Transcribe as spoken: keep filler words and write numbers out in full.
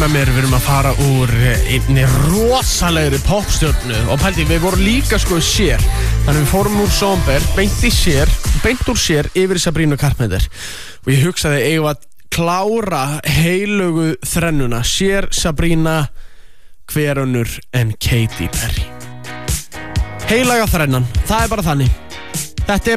með mér, við erum að fara úr einni rosalegri popstjörnu og pældi, við vorum líka sko sér, þannig við fórum úr Somber, beint í sér, beint úr sér yfir Sabrina Carpenter og ég hugsaði, eigum að klára heilugu þrennuna, sér Sabrina, hver önnur en Katy Perry. Heilaga þrennan, það er bara þannig. Þetta er